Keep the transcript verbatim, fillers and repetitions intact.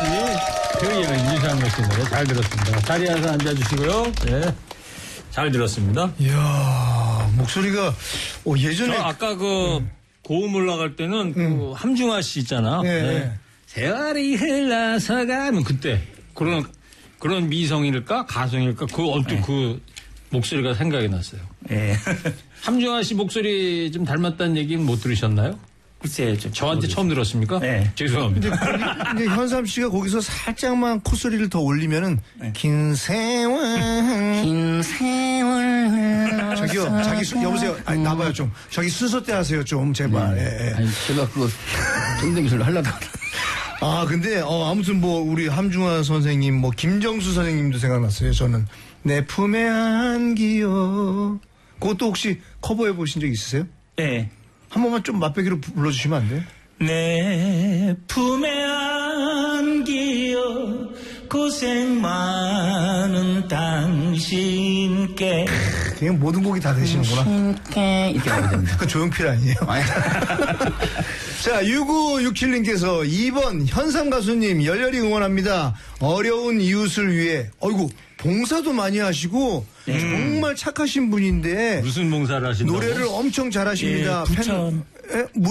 그 이야기 유상무 씨 노래 잘 들었습니다. 자리에서 앉아주시고요. 네. 잘 들었습니다. 이야, 목소리가, 어, 예전에. 저 아까 그, 음. 고음 올라갈 때는 음. 그 함중아 씨 있잖아. 네. 네. 세월이 흘러서 가면 그때 그런, 그런 미성일까? 가성일까? 그 언뜻 네. 그 목소리가 생각이 났어요. 네. 함중아 씨 목소리 좀 닮았다는 얘기는 못 들으셨나요? 글쎄요. 저한테 모르겠어요. 처음 들었습니까? 네. 죄송합니다. 근데, 근데 현삼 씨가 거기서 살짝만 콧소리를 더 올리면은 네. 긴 세월 긴 세월 저기요 자기 수, 여보세요 아니, 나봐요 좀 저기 순서 때 하세요 좀 제발. 네. 예, 예. 아니 제가 그거 동댕이를 하려다가 아 근데 어, 아무튼 뭐 우리 함중아 선생님 뭐 김정수 선생님도 생각났어요. 저는 내 품에 안기요. 그것도 혹시 커버해 보신 적 있으세요? 네. 한 번만 좀 맛배기로 불러주시면 안 돼요? 내 품에 안기어 고생 많은 당신께 그냥 모든 곡이 다 되시는구나. 당신께 이렇게 하게 됩니다. 그 조용필 아니에요? 자, 육오육칠님께서 이 번 현삼 가수님 열렬히 응원합니다. 어려운 이웃을 위해 어이구 봉사도 많이 하시고 네. 정말 착하신 분인데 무슨 봉사를 하신다고? 노래를 엄청 잘하십니다. 예, 부천. 팬, 에?